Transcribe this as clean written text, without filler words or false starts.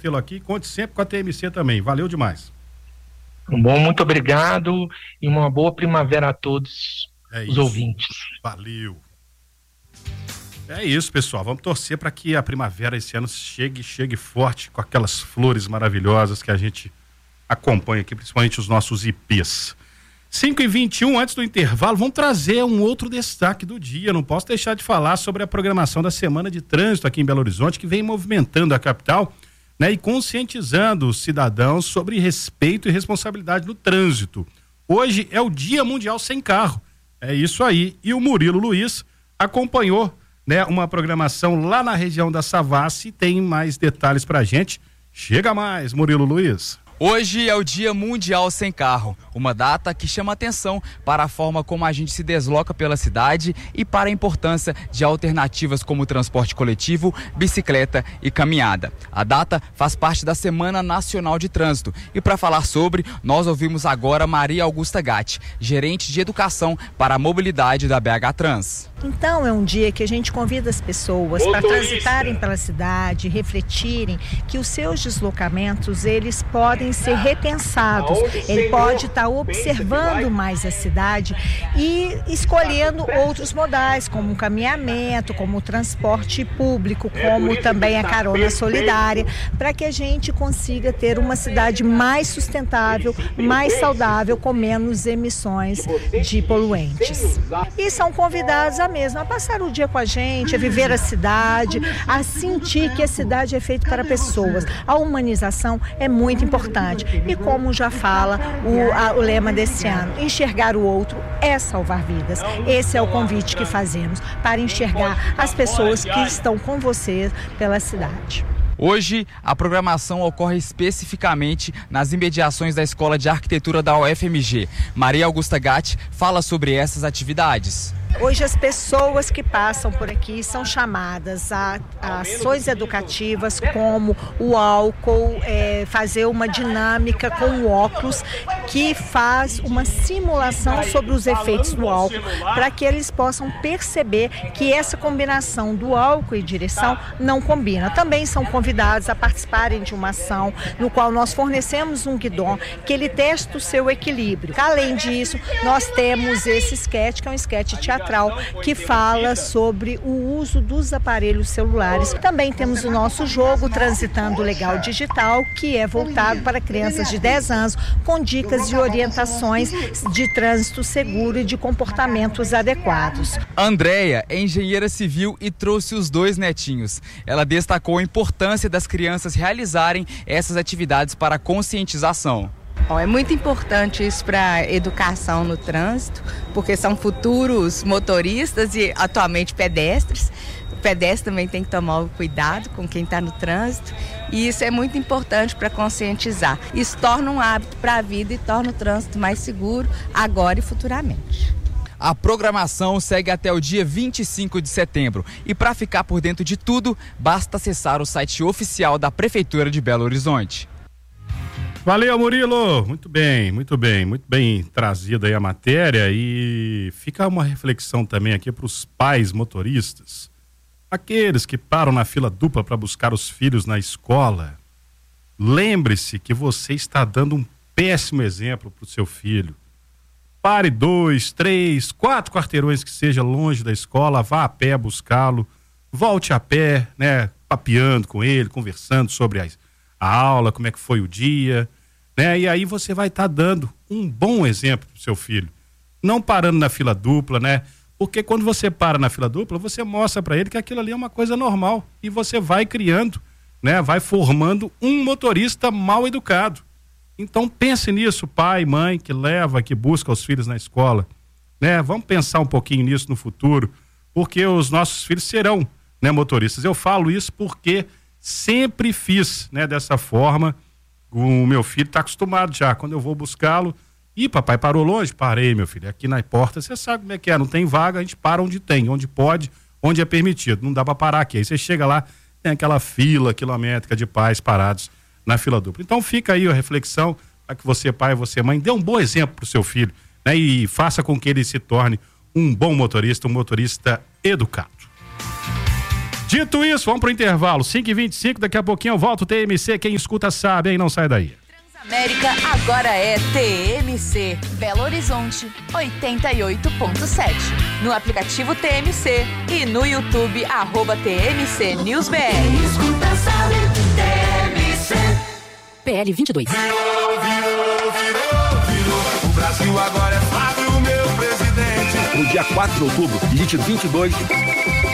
tê-lo aqui. Conte sempre com a TMC também. Valeu demais. Bom, muito obrigado e uma boa primavera a todos os ouvintes. Valeu. É isso, pessoal. Vamos torcer para que a primavera esse ano chegue forte com aquelas flores maravilhosas que a gente acompanha aqui, principalmente os nossos IPs. 5h21, antes do intervalo, vamos trazer um outro destaque do dia. Não posso deixar de falar sobre a programação da Semana de Trânsito aqui em Belo Horizonte, que vem movimentando a capital, né, e conscientizando os cidadãos sobre respeito e responsabilidade no trânsito. Hoje é o Dia Mundial Sem Carro. É isso aí. E o Murilo Luiz acompanhou, né, uma programação lá na região da Savassi. Tem mais detalhes pra gente. Chega mais, Murilo Luiz. Hoje é o Dia Mundial Sem Carro, uma data que chama atenção para a forma como a gente se desloca pela cidade e para a importância de alternativas como o transporte coletivo, bicicleta e caminhada. A data faz parte da Semana Nacional de Trânsito e para falar sobre, nós ouvimos agora Maria Augusta Gatti, gerente de educação para a mobilidade da BH Trans. Então é um dia que a gente convida as pessoas para transitarem pela cidade, refletirem que os seus deslocamentos, eles podem ser repensados. Ele pode estar observando mais a cidade e escolhendo outros modais, como o caminhamento, como o transporte público, como também a carona solidária, para que a gente consiga ter uma cidade mais sustentável, mais saudável, com menos emissões de poluentes. E são convidados a passar o dia com a gente, a viver a cidade, a sentir que a cidade é feita para pessoas. A humanização é muito importante. E como já fala o lema desse ano, enxergar o outro é salvar vidas. Esse é o convite que fazemos, para enxergar as pessoas que estão com você pela cidade. Hoje, a programação ocorre especificamente nas imediações da Escola de Arquitetura da UFMG. Maria Augusta Gatti fala sobre essas atividades. Hoje as pessoas que passam por aqui são chamadas a ações educativas como o álcool, fazer uma dinâmica com o óculos que faz uma simulação sobre os efeitos do álcool, para que eles possam perceber que essa combinação do álcool e direção não combina. Também são convidados a participarem de uma ação no qual nós fornecemos um guidão que ele testa o seu equilíbrio. Além disso, nós temos esse sketch, que é um sketch teatral, que fala sobre o uso dos aparelhos celulares. Também temos o nosso jogo Transitando Legal Digital, que é voltado para crianças de 10 anos, com dicas e orientações de trânsito seguro e de comportamentos adequados. Andréia é engenheira civil e trouxe os 2 netinhos. Ela destacou a importância das crianças realizarem essas atividades para conscientização. É muito importante isso para a educação no trânsito, porque são futuros motoristas e atualmente pedestres. O pedestre também tem que tomar o cuidado com quem está no trânsito, e isso é muito importante para conscientizar. Isso torna um hábito para a vida e torna o trânsito mais seguro agora e futuramente. A programação segue até o dia 25 de setembro e para ficar por dentro de tudo, basta acessar o site oficial da Prefeitura de Belo Horizonte. Valeu, Murilo. Muito bem trazida aí a matéria, e fica uma reflexão também aqui para os pais motoristas, aqueles que param na fila dupla para buscar os filhos na escola. Lembre-se que você está dando um péssimo exemplo para o seu filho. Pare 2, 3, 4 quarteirões que seja longe da escola, vá a pé buscá-lo, volte a pé, né, papeando com ele, conversando sobre a aula, como é que foi o dia, né? E aí você vai estar dando um bom exemplo pro seu filho, não parando na fila dupla, né? Porque quando você para na fila dupla, você mostra para ele que aquilo ali é uma coisa normal, e você vai criando, né? Vai formando um motorista mal educado. Então pense nisso, pai, mãe, que busca os filhos na escola, né? Vamos pensar um pouquinho nisso no futuro, porque os nossos filhos serão, né, motoristas. Eu falo isso porque sempre fiz, né, dessa forma. O meu filho está acostumado já. Quando eu vou buscá-lo, papai parou longe? Parei, meu filho. Aqui na porta, você sabe como é que é. Não tem vaga, a gente para onde tem, onde pode, onde é permitido. Não dá para parar aqui. Aí você chega lá, tem aquela fila quilométrica de pais parados na fila dupla. Então fica aí a reflexão para que você, pai, você, mãe, dê um bom exemplo para o seu filho, né, e faça com que ele se torne um bom motorista, um motorista educado. Dito isso, vamos pro intervalo. 5h25, daqui a pouquinho eu volto. TMC, quem escuta sabe, hein? Não sai daí. Transamérica agora é TMC. Belo Horizonte, 88.7. No aplicativo TMC e no YouTube, @TMC News BR. Quem escuta sabe, TMC. PL 22. O Brasil agora é Fábio, meu presidente. No dia 4 de outubro de 2022...